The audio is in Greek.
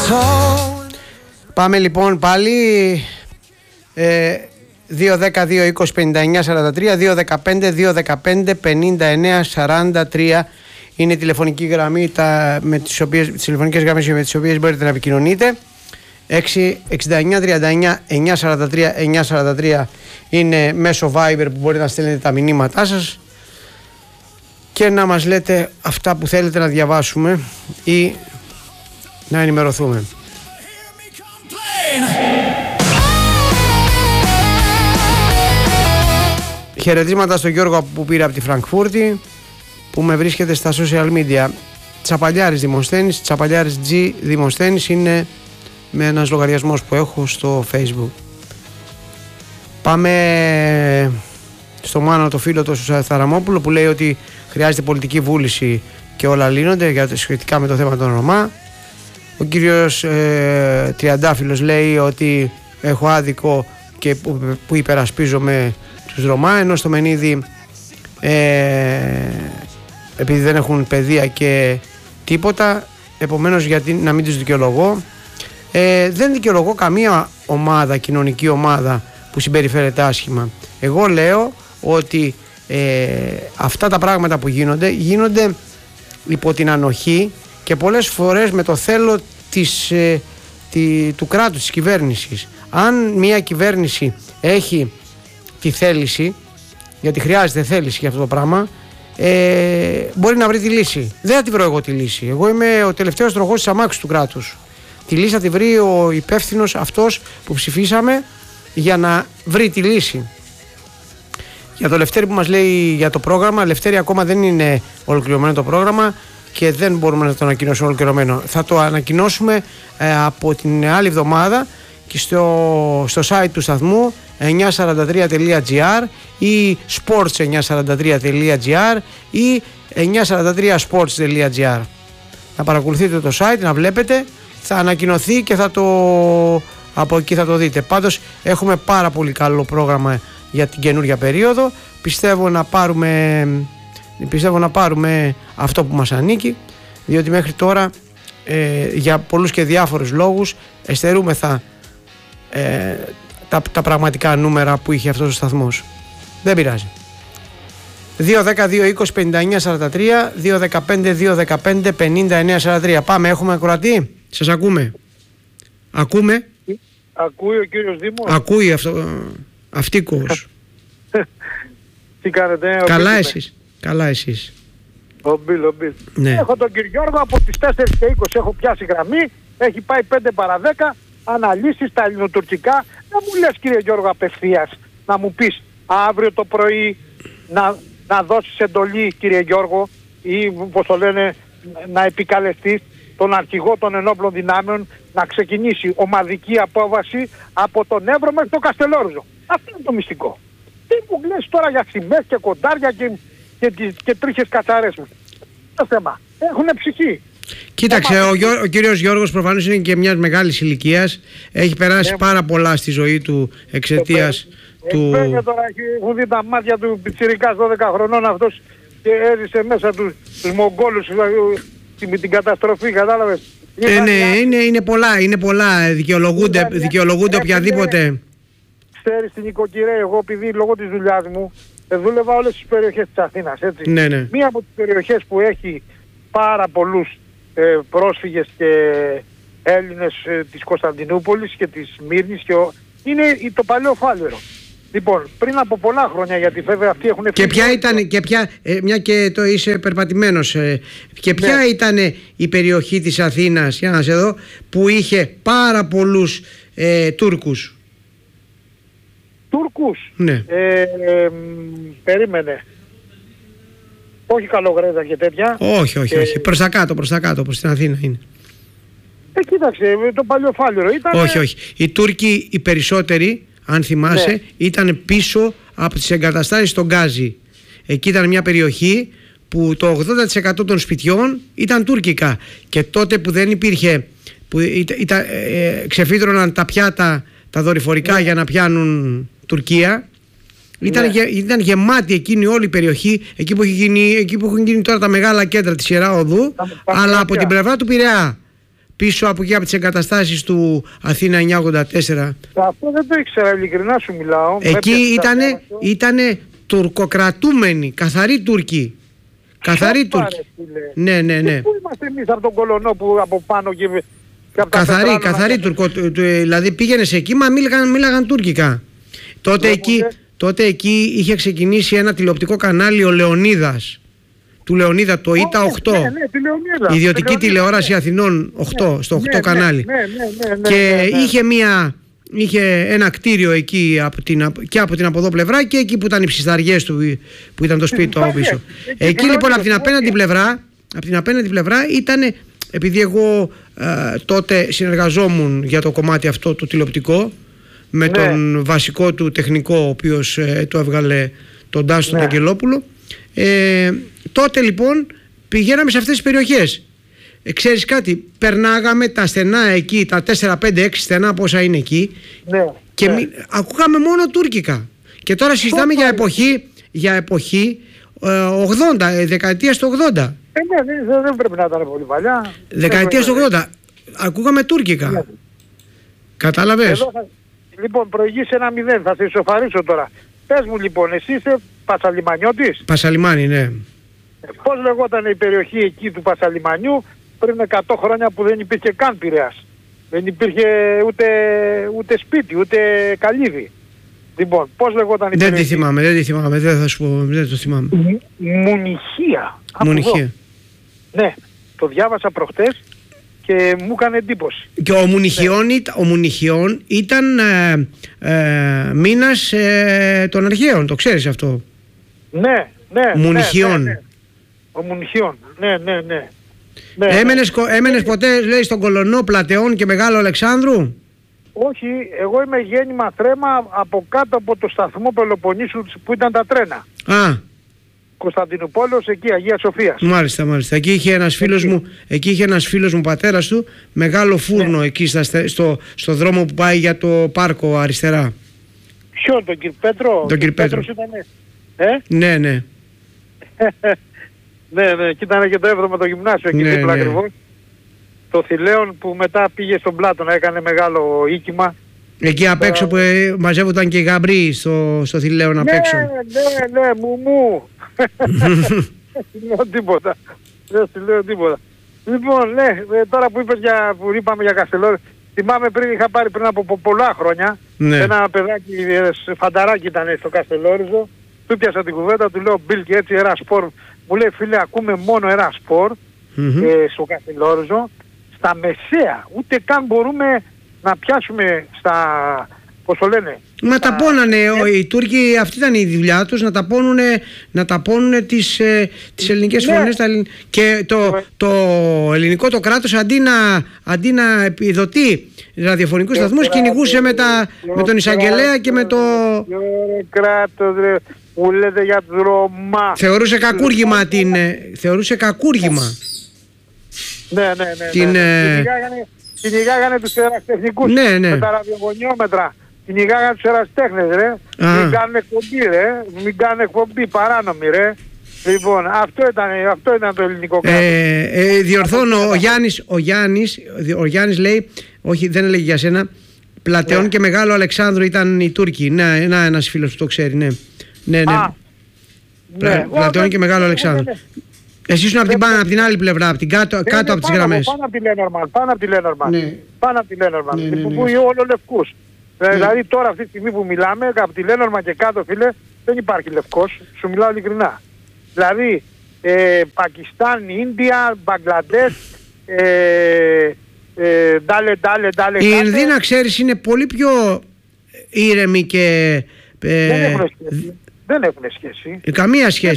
Πάμε λοιπόν πάλι 2-10-2-20-59-43 2-15-2-15-59-43 είναι η τηλεφωνική γραμμή τις τηλεφωνικές γραμμές με τις οποίες μπορείτε να επικοινωνείτε. 6-69-39-943 είναι μέσω Viber που μπορείτε να στέλνετε τα μηνύματά σας και να μας λέτε αυτά που θέλετε να διαβάσουμε ή να ενημερωθούμε. Χαιρετίσματα στον Γιώργο που πήρε από τη Φραγκφούρτη, που με βρίσκεται στα social media. Τσαπαλιάρης Δημοσθένης, Τσαπαλιάρης G Δημοσθένης είναι με ένας λογαριασμός που έχω στο Facebook. Πάμε στο Μάνο το φίλο του Θαραμόπουλο που λέει ότι χρειάζεται πολιτική βούληση και όλα λύνονται σχετικά με το θέμα των Ρωμά. Ο κύριος Τριαντάφυλλος λέει ότι έχω άδικο και που υπερασπίζομαι τους Ρωμά, ενώ στο Μενίδη επειδή δεν έχουν παιδεία και τίποτα, επομένως γιατί να μην τους δικαιολογώ. Δεν δικαιολογώ καμία ομάδα, κοινωνική ομάδα που συμπεριφέρεται άσχημα. Εγώ λέω ότι αυτά τα πράγματα που γίνονται υπό την ανοχή και πολλές φορές με το θέλω του κράτους, της κυβέρνησης. Αν μια κυβέρνηση έχει τη θέληση, γιατί χρειάζεται θέληση για αυτό το πράγμα, μπορεί να βρει τη λύση. Δεν θα τη βρω εγώ τη λύση. Εγώ είμαι ο τελευταίος τροχός της αμάξης του κράτους. Τη λύση θα τη βρει ο υπεύθυνος αυτός που ψηφίσαμε για να βρει τη λύση. Για το Λευτέρη που μας λέει για το πρόγραμμα, Λευτέρη ακόμα δεν είναι ολοκληρωμένο το πρόγραμμα και δεν μπορούμε να το ανακοινώσουμε ολοκληρωμένο. Θα το ανακοινώσουμε από την άλλη εβδομάδα και στο site του σταθμού 943.gr ή sports943.gr ή 943sports.gr. Να παρακολουθείτε το site, να βλέπετε, θα ανακοινωθεί και από εκεί θα το δείτε. Πάντως έχουμε πάρα πολύ καλό πρόγραμμα για την καινούργια περίοδο. Πιστεύω να πάρουμε αυτό που μας ανήκει, διότι μέχρι τώρα για πολλούς και διάφορους λόγους εστερούμεθα τα πραγματικά νούμερα που είχε αυτός ο σταθμός. Δεν πειράζει. 2-10-2-20-59-43 2-15-2-15-59-43. Πάμε, έχουμε ακροατή. Σας ακούμε. Ακούμε. Ακούει ο κύριος Δήμος. Ακούει αυτίκος. Τι κάνετε? Καλά εσείς. Καλά εσείς. Ο Μπιλ. Ναι. Έχω τον κύριο Γιώργο από τις 4:20 έχω πιάσει γραμμή. Έχει πάει 5 παρα 10. Αναλύσεις στα ελληνοτουρκικά. Να μου λες κύριε Γιώργο απευθείας, να μου πεις αύριο το πρωί να δώσεις εντολή κύριε Γιώργο ή πώς το λένε, να επικαλεστείς τον αρχηγό των ενόπλων δυνάμεων να ξεκινήσει ομαδική απόβαση από τον Εύρο μέχρι το Καστελόριζο. Αυτό είναι το μυστικό. Τι μου λες τώρα για σημαίες και κοντάρια και τρίχες κατσαρές μου. Το θέμα. Έχουνε ψυχή. Κοίταξε, ο κύριος Γιώργος προφανώς είναι και μιας μεγάλης ηλικίας. Έχει περάσει πάρα πολλά στη ζωή του εξαιτίας του... Τώρα έχουν δει τα μάτια του πιτσιρικάς 12 χρονών αυτός και έζησε μέσα τους Μογγόλους με την καταστροφή, κατάλαβες. Είναι πολλά. Δικαιολογούνται οποιαδήποτε. Ξέρεις την οικοκυρέα, εγώ επειδή λόγω της δουλειάς μου δούλευα όλες τις περιοχές της Αθήνας, έτσι. Ναι. Μία από τις περιοχές που έχει πάρα πολλούς πρόσφυγες και Έλληνες της Κωνσταντινούπολης και της Σμύρνης είναι το παλαιό Φάλαιρο. Λοιπόν, πριν από πολλά χρόνια, γιατί βέβαια αυτοί έχουν... Και ποια ήταν, μια και το είσαι περπατημένος, και ποια ήταν η περιοχή της Αθήνας, για να σε δω, που είχε πάρα πολλούς Τούρκους? Ναι. Περίμενε. Όχι Καλογρέζα και τέτοια. Όχι. Προς τα κάτω, προς την Αθήνα είναι. Κοίταξε, το παλιό Φάλαιρο ήταν... Όχι. Οι Τούρκοι οι περισσότεροι, αν θυμάσαι, ήταν πίσω από τις εγκαταστάσεις στον Γκάζι. Εκεί ήταν μια περιοχή που το 80% των σπιτιών ήταν τουρκικά. Και τότε που δεν υπήρχε, που ξεφύτρωναν τα πιάτα, τα δορυφορικά για να πιάνουν Τουρκία, ήταν γεμάτη εκείνη όλη η περιοχή, εκεί που έχουν γίνει τώρα τα μεγάλα κέντρα της Ιερά Οδού, αλλά από την πλευρά του Πειραιά. πίσω από εκεί από τις εγκαταστάσεις του Αθήνα 984. Αυτό δεν το ήξερα, ειλικρινά σου μιλάω. Εκεί ήτανε τουρκοκρατούμενοι, καθαροί Τούρκοι. Καθαροί Τούρκοι. Ναι. Πού είμαστε εμείς από τον Κολονό που από πάνω και από τα καθαροί Τουρκο. Δηλαδή πήγαινες εκεί, μα μίλαγαν τουρκικά. Τότε εκεί είχε ξεκινήσει ένα τηλεοπτικό κανάλι ο Λεωνίδας. Του Λεωνίδα, το ΙΤΑ 8. Ναι, Ιδιωτική τηλεόραση Αθηνών 8, στο 8 κανάλι. Και είχε ένα κτίριο εκεί και από την από εδώ πλευρά και εκεί που ήταν οι ψισταριές του, που ήταν το σπίτι του από πίσω. Εκεί λοιπόν από την απέναντι πλευρά ήταν, επειδή εγώ τότε συνεργαζόμουν για το κομμάτι αυτό το τηλεοπτικό με τον βασικό του τεχνικό, ο οποίος το έβγαλε, τον Τάσο τον Αγγελόπουλο. Τότε λοιπόν πηγαίναμε σε αυτές τις περιοχές. Ξέρεις κάτι, περνάγαμε τα στενά εκεί, τα 4, 5, 6 στενά πόσα είναι εκεί, και ακούγαμε μόνο τουρκικά. Και τώρα συζητάμε για εποχή 80, δεκαετίας του 80. Δεν πρέπει να ήταν πολύ παλιά. Δεκαετίας του 80. Ακούγαμε τουρκικά. Κατάλαβες. Λοιπόν, προηγείς 1-0, θα σε ισοφαρίσω τώρα. Πες μου λοιπόν, εσύ είσαι Πασαλιμανιώτης? Πασαλιμάνι, ναι. Πώς λεγόταν η περιοχή εκεί του Πασαλιμανιού πριν 100 χρόνια που δεν υπήρχε καν Πειραιάς? Δεν υπήρχε ούτε σπίτι, ούτε καλύδι. Λοιπόν, πώς λεγόταν η περιοχή? Δεν τη θυμάμαι, δεν θα σου πω, δεν το θυμάμαι. Μουνιχία. Ναι, το διάβασα προχτές και μου έκανε εντύπωση. Και ο Μουνιχιών ήταν μήνας των αρχαίων, το ξέρεις αυτό? Ναι. Μουνιχιών. Ο Μουνιχιών, ναι. Έμενες ποτέ, λέει, στον Κολονό, Πλατεών και Μεγάλο Αλεξάνδρου? Όχι, εγώ είμαι γέννημα Θρέμα, από κάτω από το σταθμό Πελοποννήσου που ήταν τα τρένα. Κωνσταντινούπολεως, εκεί, Αγία Σοφίας. Μάλιστα. Εκεί είχε ένας φίλος μου, πατέρας του, μεγάλο φούρνο εκεί στο δρόμο που πάει για το πάρκο αριστερά. Ποιο, τον κύριο Πέτρο? Τον κύριο Πέτρο. Ναι. Ναι, και ήταν και το 7ο το γυμνάσιο εκεί δίπλα ακριβώς. Το Θηλαίον που μετά πήγε στον Πλάτωνα, έκανε μεγάλο οίκημα. Εκεί απ' έξω που μαζεύονταν και οι γαμπροί στο Θηλαίον απ' έξω. Ναι, μου. Δεν σου λέω τίποτα. Λοιπόν, τώρα που είπαμε για Καστελόριζο, θυμάμαι είχα πάρει πριν από πολλά χρόνια ένα παιδάκι, φανταράκι ήταν στο Καστελόριζο, του πιάσα την κουβέντα, του λέω Μπιλ και έτσι Ερασπορ, μου λέει φίλε ακούμε μόνο Ερασπορ στο Καστελόριζο, στα μεσαία, ούτε καν μπορούμε να πιάσουμε στα, πώς το λένε. Μα τα πόνανε οι Τούρκοι, αυτή ήταν η δουλειά τους, να τα πονουνε τις ελληνικές φωνές. Και το ελληνικό το κράτος αντί να επιδοτεί ραδιοφωνικούς σταθμούς, κυνηγούσε με τον εισαγγελέα και με το... κράτος, ρε, μου λέτε για τους Ρωμά. Θεωρούσε κακούργημα. Ναι. Κυνηγάγανε τους ερασιτεχνικούς με τα ραδιοφωνιόμετρα. Κυνηγάγανε τους ερασιτέχνες, ρε. Μην κάνουν εκπομπή παράνομη, ρε. Λοιπόν, αυτό ήταν το ελληνικό κράτος. Διορθώνω, ο Γιάννης λέει, όχι δεν έλεγε για σένα, Πλατεών και Μεγάλο Αλεξάνδρου ήταν οι Τούρκοι. Ναι, ένας φίλος που το ξέρει, ναι. Πλατεών και Μεγάλο Αλεξάνδρου. Εσύ ήσουν από την άλλη πλευρά, από την κάτω από τις γραμμές. Πάνω από τη Λένορμαν. Που είναι όλο λευκούς. Δηλαδή τώρα αυτή τη στιγμή που μιλάμε, από τη Λένορμαν και κάτω, φίλε, δεν υπάρχει λευκός. Σου μιλάω ειλικρινά. Δηλαδή, Πακιστάν, Ίνδια, Μπαγκλαντές, ντάλε. Η Ινδία, να ξέρεις, είναι πολύ πιο ήρεμη και... Δεν έχουν σχέση. Καμία σχέση.